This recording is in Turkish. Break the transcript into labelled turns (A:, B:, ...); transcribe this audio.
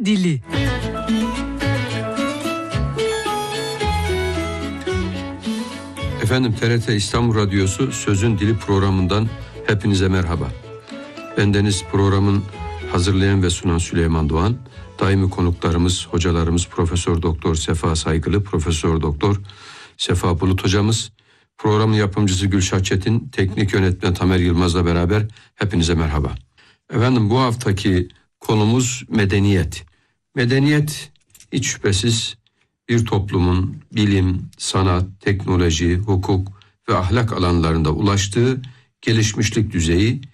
A: dili.
B: Efendim, TRT İstanbul Radyosu Sözün Dili programından hepinize merhaba. Bendeniz programın hazırlayan ve sunan Süleyman Doğan. Daimi konuklarımız, hocalarımız Profesör Doktor Sefa Saygılı, Profesör Doktor Sefa Bulut hocamız, programın yapımcısı Gülşah Çetin, teknik yönetmen Tamer Yılmaz'la beraber hepinize merhaba. Efendim, bu haftaki konumuz medeniyet. Medeniyet hiç şüphesiz bir toplumun bilim, sanat, teknoloji, hukuk ve ahlak alanlarında ulaştığı gelişmişlik düzeyi